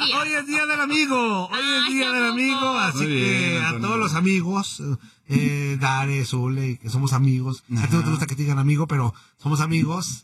Hoy es día del amigo. Hoy es día del amigo. Así que a todos los amigos, Dare, Zule, que somos amigos. A ti no te gusta que te digan amigo, pero somos amigos.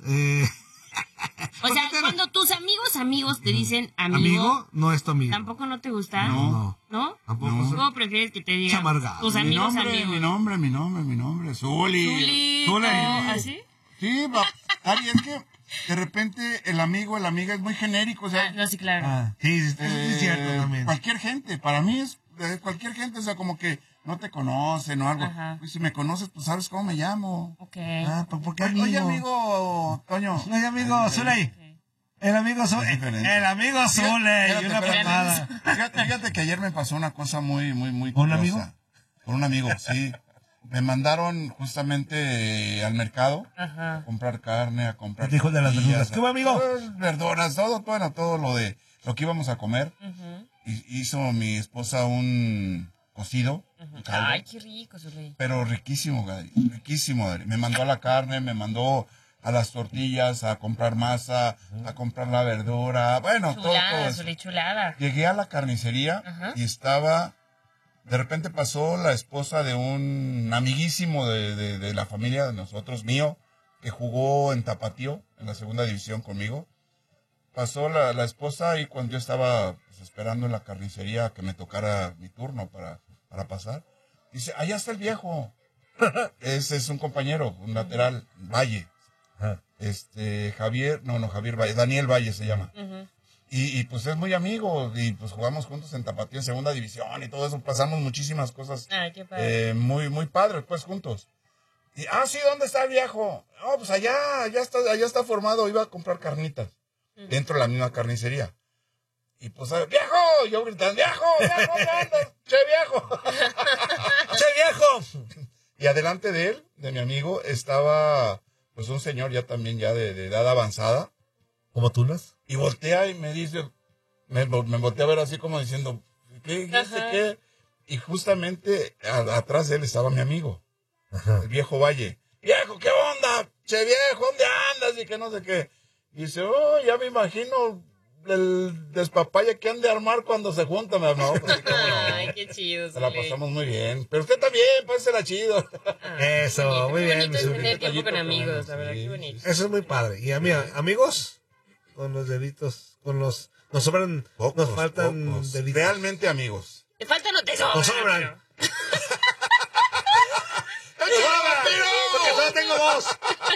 O sea, cuando tus amigos te dicen amigo. ¿Amigo? No es tu amigo. ¿Tampoco no te gusta? No. ¿No? Tampoco. No. ¿Cómo prefieres que te digan tus amigos amigos? Mi nombre, Zuli. ¿Así? Sí, Ari, es que de repente el amigo, la amiga es muy genérico, o sea. No, sí, claro. Sí, es cierto también. Cualquier gente, para mí es cualquier gente, o sea, como que no te conocen o algo. Ajá. Pues si me conoces, pues sabes cómo me llamo. Ok. ¿Por qué amigo? Oye, amigo, Toño. Oye, amigo, Zuley. El amigo Zule. El amigo Zule. Y una patada. Fíjate que ayer me pasó una cosa muy ¿Con un amigo? Con un amigo, sí. Me mandaron justamente al mercado Ajá. a comprar carne, a comprar... ¿Qué dijo de las verduras? ¿Cómo, amigo? Verduras, todo lo que íbamos a comer. Y hizo mi esposa un cocido. Un caldo, Ay, qué rico, Zuley. pero riquísimo, Gary, riquísimo, Gary. Me mandó a la carne, me mandó a las tortillas, a comprar masa, a comprar la verdura. Bueno, todo eso. Zuley, chulada. Llegué a la carnicería y estaba... De repente pasó la esposa de un amiguísimo de la familia de nosotros, mío, que jugó en Tapatío, en la segunda división conmigo. Pasó la esposa y cuando yo estaba pues, esperando en la carnicería que me tocara mi turno para pasar, dice, allá está el viejo. Ese es un compañero, un lateral, Valle. Javier Valle, Daniel Valle se llama. Y pues es muy amigo, y pues jugamos juntos en Tapatío en segunda división y todo eso, pasamos muchísimas cosas. Ay, qué padre. Muy padres, pues juntos. Y, sí, ¿dónde está el viejo? No, pues allá está formado, iba a comprar carnitas, dentro de la misma carnicería. Y pues, ¡viejo! Yo gritando, ¡viejo! ¿Dónde andas? ¡Che viejo! ¡Che viejo! Y adelante de él, de mi amigo, estaba pues un señor ya también ya de edad avanzada. ¿Cómo tú las? Y voltea y me dice, me voltea a ver así como diciendo, ¿qué? Y justamente atrás de él estaba mi amigo, el viejo Valle. Viejo, ¿qué onda? Che viejo, ¿dónde andas? Y que no sé qué. Y dice, ya me imagino el despapalle que han de armar cuando se juntan. No, pues, Ay, qué chido. Se la pasamos muy bien. Pero usted también, pásela chido. Eso, muy bien. Qué bonito es tener tiempo con amigos, la verdad, qué bonito. Eso es muy padre. Y a mí, amigos, con los deditos, nos sobran, nos faltan pocos. deditos. Realmente amigos. Te faltan o te sobran. Nos sobran. Porque solo tengo dos.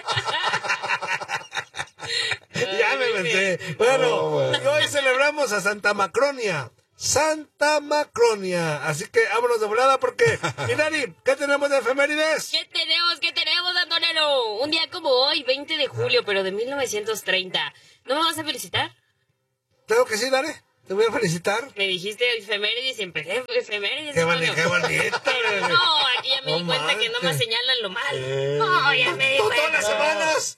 Ya me inventé. Bueno, y hoy celebramos a Santa Macronia. Santa Macronia. Así que vámonos de volada porque, Minari, ¿qué tenemos de efemérides? ¿Qué tenemos, Antonelo? Un día como hoy, 20 de julio, pero de 1930. ¿No me vas a felicitar? Claro que sí, Dare. Te voy a felicitar. Me dijiste efemérides y empecé efemérides. Qué bonito. No, aquí ya me di cuenta que no me señalan lo mal. No, ya me di cuenta. Todas las semanas.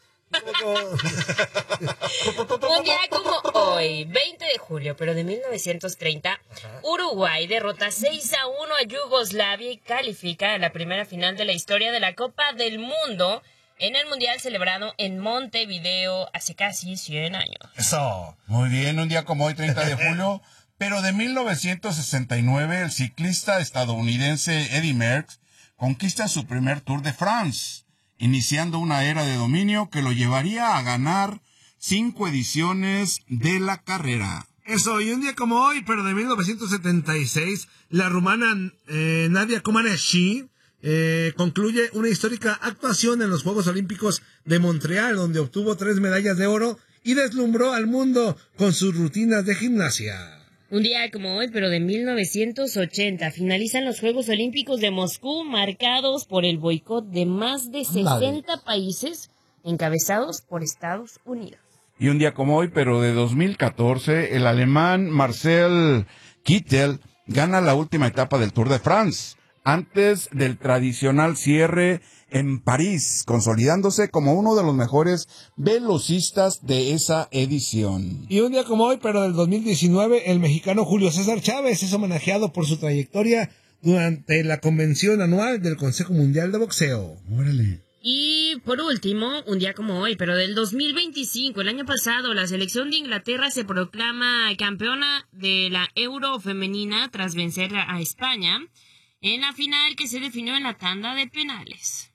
Un día como hoy, 20 de julio, pero de 1930, Uruguay derrota 6-1 a Yugoslavia y califica a la primera final de la historia de la Copa del Mundo en el Mundial celebrado en Montevideo hace casi 100 años. Eso. Muy bien, un día como hoy, 30 de julio, pero de 1969, el ciclista estadounidense Eddy Merckx conquista su primer Tour de France, iniciando una era de dominio que lo llevaría a ganar 5 ediciones de la carrera. Eso, y un día como hoy, pero de 1976, la rumana Nadia Comaneci concluye una histórica actuación en los Juegos Olímpicos de Montreal, donde obtuvo 3 medallas de oro y deslumbró al mundo con sus rutinas de gimnasia. Un día como hoy, pero de 1980, finalizan los Juegos Olímpicos de Moscú, marcados por el boicot de más de 60 países, encabezados por Estados Unidos. Y un día como hoy, pero de 2014, el alemán Marcel Kittel gana la última etapa del Tour de France, antes del tradicional cierre en París, consolidándose como uno de los mejores velocistas de esa edición. Y un día como hoy, pero del 2019, el mexicano Julio César Chávez es homenajeado por su trayectoria durante la convención anual del Consejo Mundial de Boxeo. Órale. Y por último, un día como hoy, pero del 2025, el año pasado, la selección de Inglaterra se proclama campeona de la Euro femenina tras vencer a España en la final que se definió en la tanda de penales.